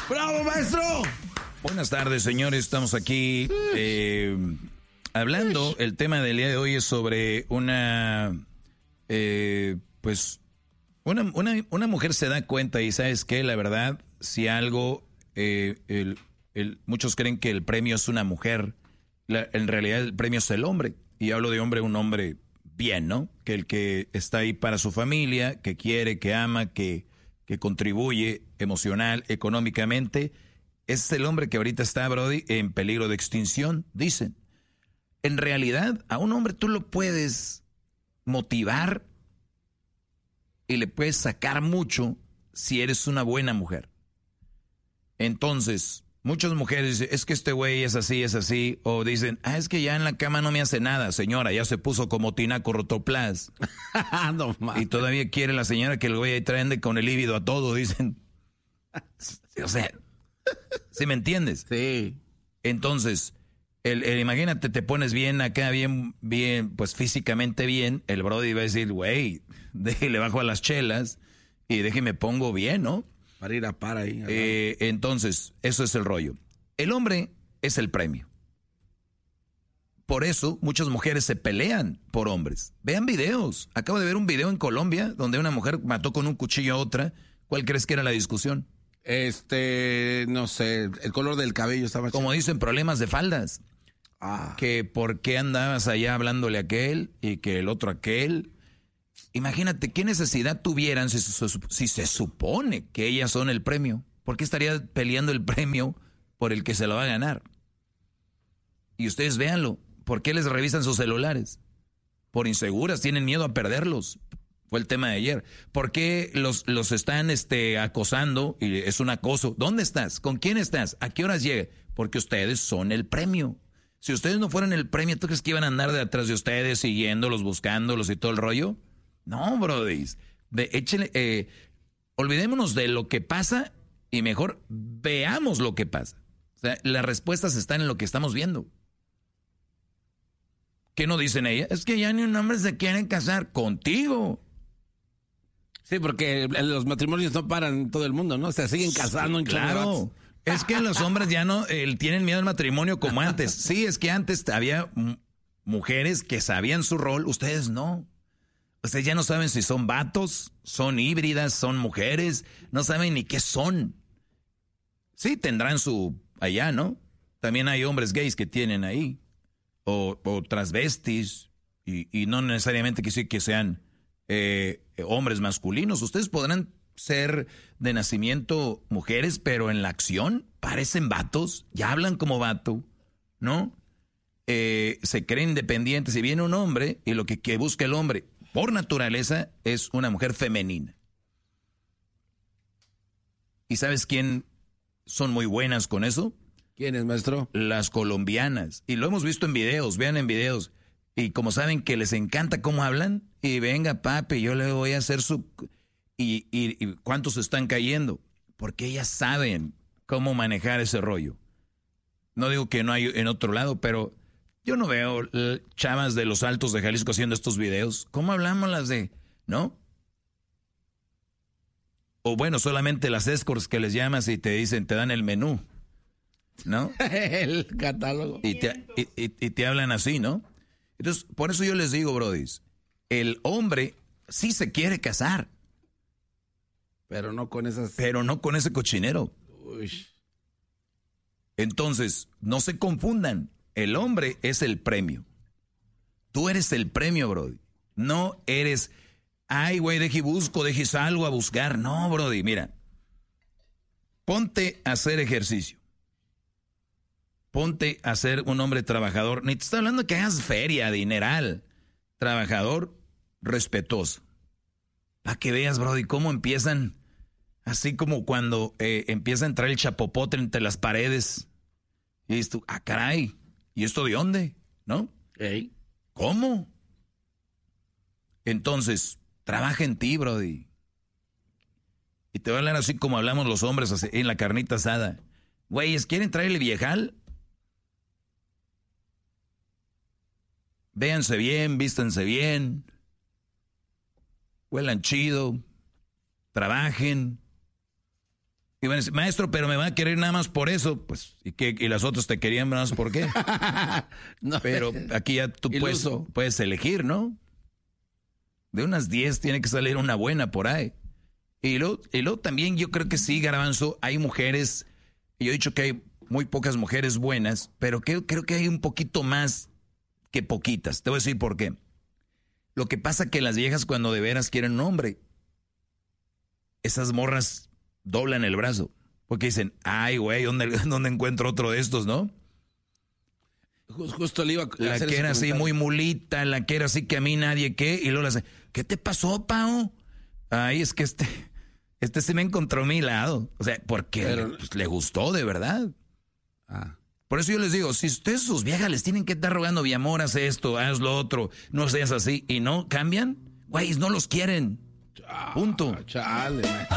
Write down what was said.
¡Bravo, maestro! Buenas tardes, señores. Estamos aquí hablando. El tema del día de hoy es sobre una mujer se da cuenta y ¿sabes qué? La verdad, si algo, muchos creen que el premio es una mujer, en realidad el premio es el hombre. Y hablo de hombre, un hombre bien, ¿no? Que el que está ahí para su familia, que quiere, que ama, que contribuye emocional, económicamente. Es el hombre que ahorita está, Brody, en peligro de extinción, dicen. En realidad, a un hombre tú lo puedes motivar y le puedes sacar mucho si eres una buena mujer. Entonces, muchas mujeres dicen, es que este güey es así, o dicen, es que ya en la cama no me hace nada, señora, ya se puso como tinaco rotoplas. No, y todavía quiere la señora que el güey ande con el líbido a todo, dicen. O sea, ¿sí me entiendes? Sí. Entonces, imagínate, te pones bien acá, bien, pues físicamente bien, el brody va a decir, güey, le bajo a las chelas y déjeme pongo bien, ¿no? Para ir a par ahí. Entonces, eso es el rollo. El hombre es el premio. Por eso, muchas mujeres se pelean por hombres. Vean videos. Acabo de ver un video en Colombia donde una mujer mató con un cuchillo a otra. ¿Cuál crees que era la discusión? No sé, el color del cabello estaba... Como dicen, problemas de faldas. Que por qué andabas allá hablándole a aquel y que el otro a aquel. Imagínate qué necesidad tuvieran si se supone que ellas son el premio. ¿Por qué estaría peleando el premio por el que se lo va a ganar? Y ustedes véanlo. ¿Por qué les revisan sus celulares? Por inseguras, tienen miedo a perderlos. Fue el tema de ayer. ¿Por qué los están acosando? Y es un acoso. ¿Dónde estás? ¿Con quién estás? ¿A qué horas llega? Porque ustedes son el premio. Si ustedes no fueran el premio, ¿tú crees que iban a andar detrás de ustedes, siguiéndolos, buscándolos y todo el rollo? No, brody. Olvidémonos de lo que pasa y mejor veamos lo que pasa. O sea, las respuestas están en lo que estamos viendo. ¿Qué no dicen ella? Es que ya ni un hombre se quiere casar contigo. Sí, porque los matrimonios no paran en todo el mundo, ¿no? Se siguen casando. Claro. Es que los hombres ya no tienen miedo al matrimonio como antes. Sí, es que antes había mujeres que sabían su rol, ustedes no. Ustedes ya no saben si son vatos, son híbridas, son mujeres, no saben ni qué son. Sí, tendrán su allá, ¿no? También hay hombres gays que tienen ahí. O transvestis, y no necesariamente que sean hombres masculinos. Ustedes podrán ser de nacimiento mujeres, pero en la acción parecen vatos, ya hablan como vato, ¿no? Se creen independientes y viene un hombre y lo que busca el hombre por naturaleza es una mujer femenina. ¿Y sabes quién son muy buenas con eso? ¿Quién es, maestro? Las colombianas. Y lo hemos visto en videos, vean en videos. Y como saben que les encanta cómo hablan, y venga, papi, yo le voy a hacer su... ¿Y cuántos están cayendo? Porque ellas saben cómo manejar ese rollo. No digo que no hay en otro lado, pero yo no veo chavas de los Altos de Jalisco haciendo estos videos. ¿Cómo hablamos las de...? ¿No? O bueno, solamente las escorts que les llamas y te dicen, te dan el menú, ¿no? El catálogo. Y te hablan así, ¿no? Entonces, por eso yo les digo, brodis, el hombre sí se quiere casar. Pero no con esas... Pero no con ese cochinero. Uy. Entonces, no se confundan. El hombre es el premio. Tú eres el premio, brody. No eres, ay, güey, deje salgo a buscar. No, brody, mira. Ponte a hacer ejercicio. Ponte a ser un hombre trabajador. Ni te estoy hablando de que hagas feria, dineral. Trabajador, respetuoso. Para que veas, brody, cómo empiezan, así como cuando empieza a entrar el chapopote entre las paredes. Y dices tú, caray, ¿y esto de dónde? ¿No? ¿Ey? ¿Cómo? Entonces, trabaja en ti, brody. Y te voy a hablar así como hablamos los hombres en la carnita asada. Güeyes, ¿quieren traerle viejal? Véanse bien, vístanse bien. Huelan chido. Trabajen. Y van a decir, maestro, pero me va a querer nada más por eso. Pues, ¿y las otras te querían nada más por qué? No, pero aquí ya tú puedes elegir, ¿no? De unas 10 tiene que salir una buena por ahí. Y luego también yo creo que sí, Garbanzo, hay mujeres, yo he dicho que hay muy pocas mujeres buenas, pero creo que hay un poquito más que poquitas. Te voy a decir por qué. Lo que pasa que las viejas cuando de veras quieren un hombre, esas morras doblan el brazo. Porque dicen, ay, güey, ¿dónde encuentro otro de estos, no? Justo le iba a la que era así muy mulita, la que era así que a mí nadie qué, y luego le hace, ¿qué te pasó, Pao? Ay, es que este se me encontró a mi lado. O sea, porque le gustó de verdad. Por eso yo les digo, si ustedes sus viejas les tienen que estar rogando, mi amor, haz esto, haz lo otro, no seas así, y no cambian, güey, no los quieren. Punto. Chale, man.